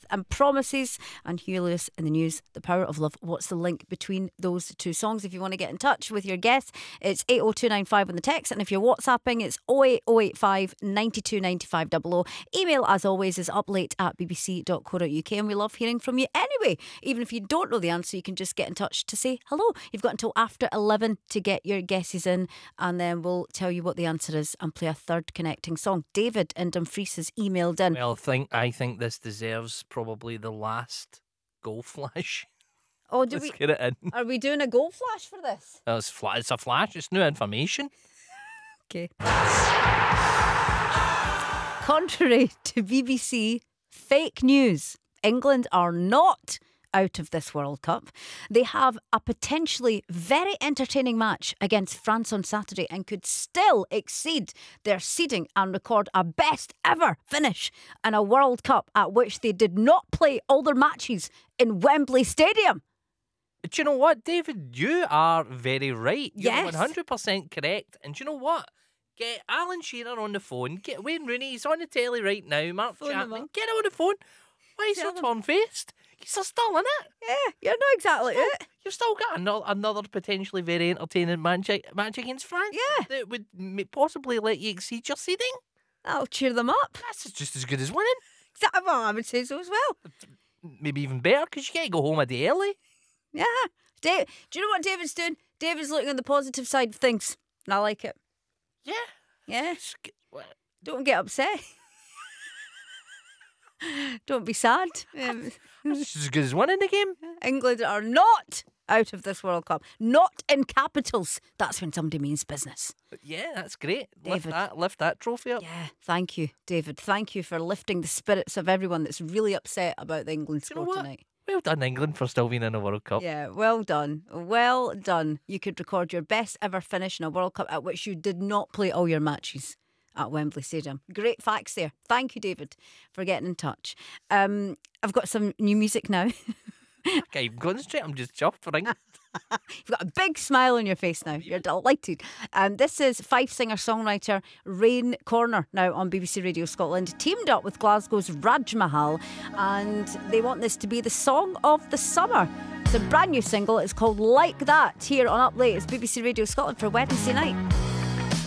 and Promises, and Huey Lewis in the News, The Power of Love. What's the link between those two songs? If you want to get in touch with your guess, it's 80295 on the text, and if you're WhatsApping, it's 08085 92 95 00. Email, as always, is uplate@bbc.co.uk, and we love hearing from you anyway. Even if you don't know the answer, you can just get in touch to say hello. You've got until after 11 to get your guesses in, and then we'll tell you what the answer is and play a third connecting song. David in Dumfries has emailed in. Well, I think this deserves probably the last goal flash. Oh, Let's get it in. Are we doing a goal flash for this? It's a flash. It's new information. Okay. Contrary to BBC fake news, England are not out of this World Cup. They have a potentially very entertaining match against France on Saturday and could still exceed their seeding and record a best ever finish in a World Cup at which they did not play all their matches in Wembley Stadium. Do you know what, David? You are very right. You're Yes. 100% correct. And do you know what? Get Alan Shearer on the phone. Get Wayne Rooney. He's on the telly right now. Mark Phone him Chapman. up. Get him on the phone. Why is Tell he him. torn-faced? You're still in it. Yeah, you're not exactly it. You've still got another potentially very entertaining match against France. Yeah. That would possibly let you exceed your seeding. That'll cheer them up. That's just as good as winning. Exactly. Well, I would say so as well. Maybe even better, because you get to go home a day early. Yeah. Do you know what David's doing? David's looking on the positive side of things. And I like it. Yeah. Yeah. Well, Don't get upset. Don't be sad. that's just as good as winning the game. England are not out of this World Cup. Not in capitals. That's when somebody means business. Yeah, that's great. David. Lift that trophy up. Yeah. Thank you, David. Thank you for lifting the spirits of everyone that's really upset about the England You know score what? tonight. Well done, England, for still being in a World Cup. Yeah, well done. Well done. You could record your best ever finish in a World Cup at which you did not play all your matches at Wembley Stadium. Great facts there. Thank you, David, for getting in touch. I've got some new music now. Okay, I'm going straight. I'm just chuffed for England. You've got a big smile on your face now. You're delighted. This is Fife singer-songwriter Rain Corner, now on BBC Radio Scotland, teamed up with Glasgow's Raj Mahal, and they want this to be the song of the summer. It's a brand new single. It's called Like That, here on Up Late. It's BBC Radio Scotland for Wednesday night.